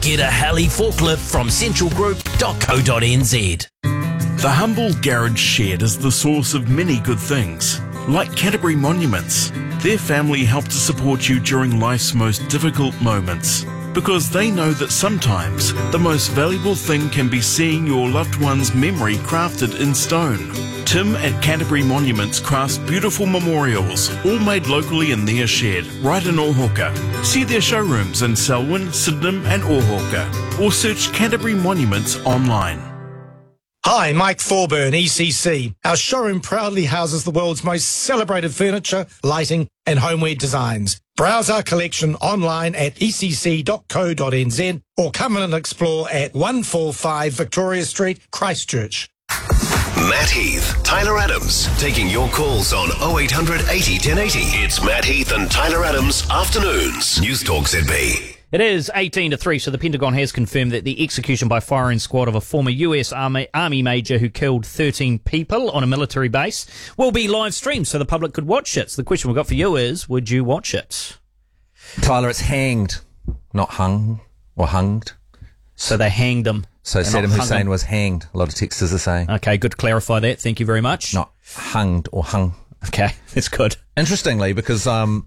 Get a Heli forklift from centralgroup.co.nz. The humble garage shed is the source of many good things, like Canterbury Monuments. Their family help to support you during life's most difficult moments, because they know that sometimes the most valuable thing can be seeing your loved one's memory crafted in stone. Tim at Canterbury Monuments crafts beautiful memorials, all made locally in their shed, right in Ōhauka. See their showrooms in Selwyn, Sydenham and Ōhauka, or search Canterbury Monuments online. Hi, Mike Thorburn, ECC. Our showroom proudly houses the world's most celebrated furniture, lighting and homeware designs. Browse our collection online at ecc.co.nz or come in and explore at 145 Victoria Street, Christchurch. Matt Heath, Tyler Adams, taking your calls on 0800 80 1080. It's Matt Heath and Tyler Adams Afternoons. News Talk ZB. It is 18-3, so the Pentagon has confirmed that the execution by firing squad of a former US Army major who killed 13 people on a military base will be live streamed so the public could watch it. So the question we've got for you is, would you watch it? Tyler, it's hanged, not hung or hunged. So they hanged him. So Saddam Hussein was hanged, a lot of texters are saying. Okay, good to clarify that. Thank you very much. Not hunged or hung. Okay, that's good. Interestingly, because I'm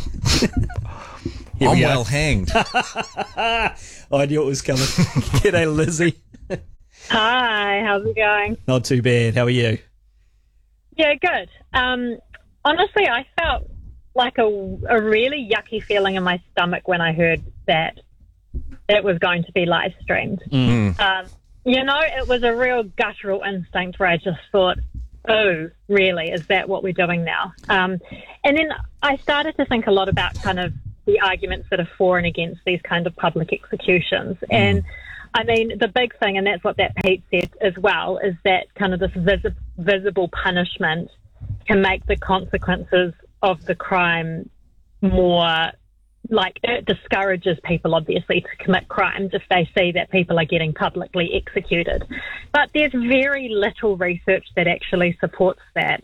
well hanged. I knew it was coming. G'day, Lizzie. Hi, how's it going? Not too bad. How are you? Yeah, good. Honestly, I felt like a really yucky feeling in my stomach when I heard that it was going to be live streamed. It was a real guttural instinct where I just thought, oh, really? Is that what we're doing now? And then I started to think a lot about kind of the arguments that are for and against these kind of public executions. And I mean, the big thing, and that's what that Pete said as well, is that kind of this visible punishment can make the consequences of the crime more, like, it discourages people, obviously, to commit crimes if they see that people are getting publicly executed. But there's very little research that actually supports that.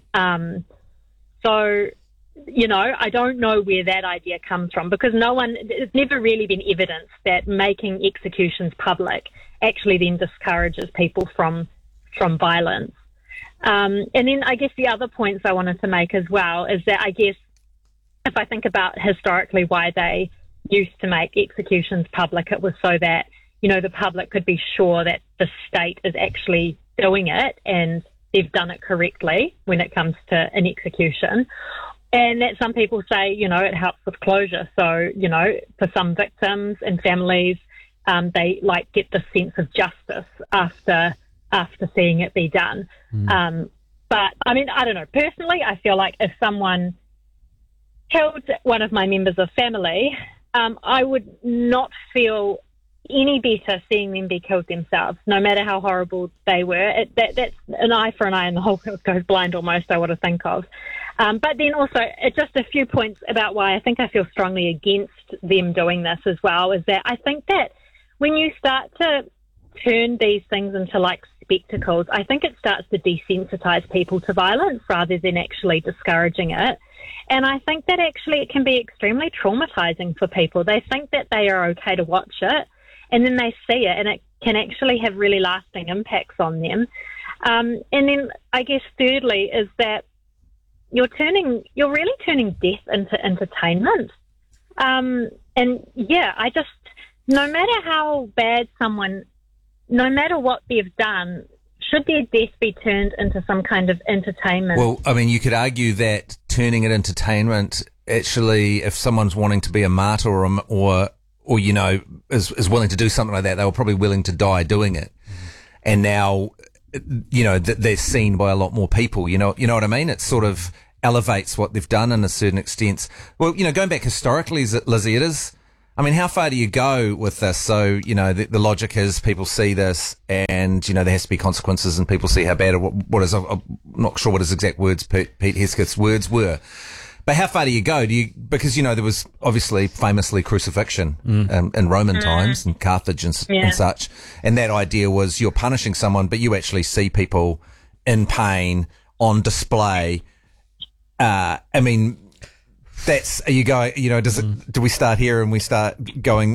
I don't know where that idea comes from, because it's never really been evidence that making executions public actually then discourages people from violence. And then I guess the other points I wanted to make as well is that I guess if I think about historically why they used to make executions public, it was so that, the public could be sure that the state is actually doing it and they've done it correctly when it comes to an execution. And that some people say, it helps with closure. So, for some victims and families, they get the sense of justice after seeing it be done. But I mean, I don't know. Personally, I feel like if someone killed one of my members of family, I would not feel any better seeing them be killed themselves, no matter how horrible they were. That's an eye for an eye and the whole world goes blind almost, I would think of. But then also, just a few points about why I think I feel strongly against them doing this as well, is that I think that when you start to turn these things into spectacles, I think it starts to desensitize people to violence rather than actually discouraging it. And I think that actually it can be extremely traumatizing for people. They think that they are okay to watch it, and then they see it, and it can actually have really lasting impacts on them. And then I guess thirdly is that you're really turning death into entertainment. And yeah, no matter how bad no matter what they've done, should their death be turned into some kind of entertainment? Well, I mean, you could argue that turning it entertainment, actually, if someone's wanting to be a martyr or is willing to do something like that, they were probably willing to die doing it. And now, they're seen by a lot more people. You know what I mean? It sort of elevates what they've done in a certain extent. Well, going back historically, Lizzie, it is. I mean, how far do you go with this? So, the logic is people see this and, there has to be consequences and people see how bad what is, I'm not sure what his exact words, Pete Hesketh's words were. But how far do you go? Because, there was obviously famously crucifixion in Roman times and Carthage and such. And that idea was you're punishing someone, but you actually see people in pain on display. I mean, that's, are you going, do we start here and we start going